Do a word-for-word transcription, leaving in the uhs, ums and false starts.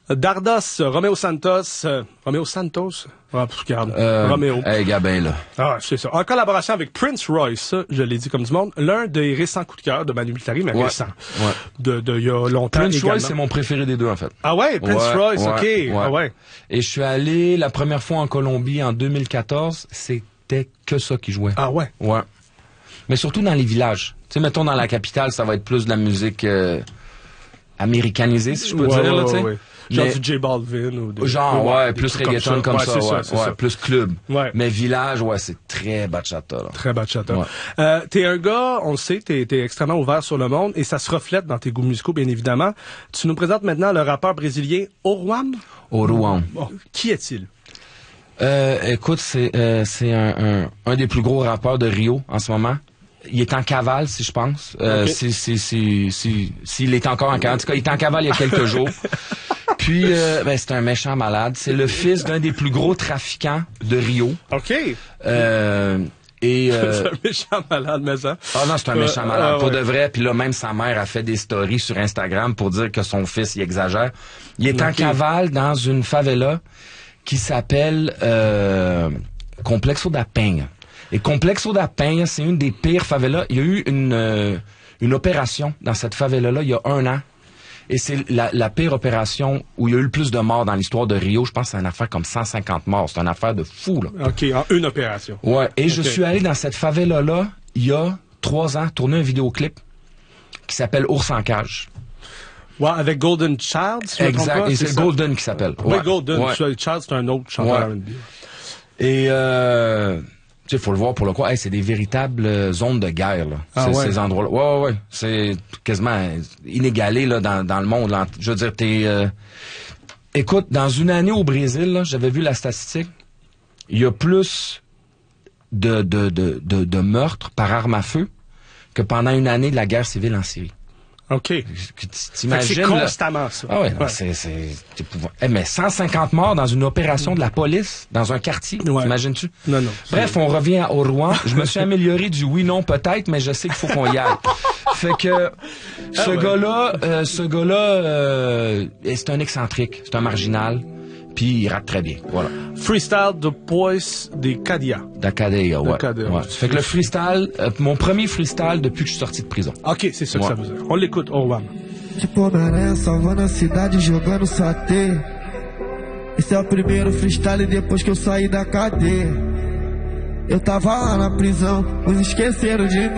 Dardos, Romeo Santos, euh, Romeo Santos, ah, regarde, Euh, Romeo. Hey, Gabin, là. Ah, c'est ça. En collaboration avec Prince Royce, ça, je l'ai dit comme du monde, l'un des récents coups de cœur de Manu Militari, mais Ouais. récent. Ouais. De, de, il y a longtemps Prince également. Royce, c'est mon préféré des deux, en fait. Ah ouais, Prince Ouais, Royce, ouais, ok. ouais. Ah ouais. Et je suis allé la première fois en Colombie en deux mille quatorze, c'était que ça qui jouait. Ah ouais. Ouais. Mais surtout dans les villages. Tu sais, mettons dans la capitale, ça va être plus de la musique euh, américanisée, si je peux Ouais, dire, ouais, là, tu sais. ouais, ouais. Genre Mais- du J Balvin ou des... Genre, ouais, des plus trucs reggaeton comme ça, ouais. ouais, c'est ça, c'est ouais, ça. plus club. Ouais. Mais village, ouais, c'est très bachata, là. Très bachata. Ouais. Euh, t'es un gars, on le sait, t'es, t'es extrêmement ouvert sur le monde et ça se reflète dans tes goûts musicaux, bien évidemment. Tu nous présentes maintenant le rappeur brésilien Oruan. Au Rouen. Bon, qui est-il? Euh, écoute, c'est euh, c'est un, un, un des plus gros rappeurs de Rio en ce moment. Il est en cavale, si je pense. Euh, Ok. si, si, si, si, s'il est encore en cavale. En tout cas, il est en cavale il y a quelques jours. Puis, euh, ben, c'est un méchant malade. C'est le fils d'un des plus gros trafiquants de Rio. OK. Euh, et... euh, C'est un méchant malade, mais ça. Ah non, c'est un Euh, méchant malade, ah, pour ouais. de vrai. Puis là, même sa mère a fait des stories sur Instagram pour dire que son fils, il exagère. Il est en Ok. cavale dans une favela qui s'appelle euh, Complexo da Penha. Et Complexo da Penha, c'est une des pires favelas. Il y a eu une, euh, une opération dans cette favela-là il y a un an. Et c'est la, la pire opération où il y a eu le plus de morts dans l'histoire de Rio. Je pense que c'est une affaire comme cent cinquante morts. C'est une affaire de fou, là. OK, en une opération. Ouais, et je Ok. suis allé dans cette favela-là il y a trois ans, tourner un vidéoclip qui s'appelle Ours en cage. Ouais, avec Golden Child, si je me trompe Exact, pas, et c'est ça? Golden qui s'appelle. Ouais, Golden. Ouais. Child, c'est un autre chanteur Ouais. R and B. Et euh, tu sais, faut le voir pour le quoi. Hey, c'est des véritables euh, zones de guerre, là. Ah C'est- ouais? Ces endroits-là. Ouais, ouais, ouais. C'est quasiment inégalé là dans, dans le monde. Là. Je veux dire, t'es. Euh... Écoute, dans une année au Brésil, là, j'avais vu la statistique. Il y a plus de de, de, de de meurtres par arme à feu que pendant une année de la guerre civile en Syrie. OK. Fait Que que c'est T'imagines là? constamment ça. Ah ouais, non, c'est c'est c'est épouvant- Eh, mais cent cinquante morts dans une opération de la police dans un quartier, Ouais. t'imagines-tu? Non, non. Bref, on revient à- au Rouen. Je me suis amélioré du oui non peut-être, mais je sais qu'il faut qu'on y aille. Fait que ce Ah ouais. gars-là, euh, ce gars-là, euh, c'est un excentrique, c'est un marginal, puis il rappe très bien. Voilà. Freestyle de Poise des Cadia. D'Acadéa, ouais. D'Acadéa. ouais. Fait que le freestyle, euh, mon premier freestyle depuis que je suis sorti de prison. OK, c'est ça que Ouais. ça veut dire. On l'écoute, Oruan. Tipo Homem-Aranha salvando a cidade, jogando sua teia. Esse é o primeiro freestyle depois que eu saí da cadeia. Eu tava lá na prisão, uns esqueceram de mim.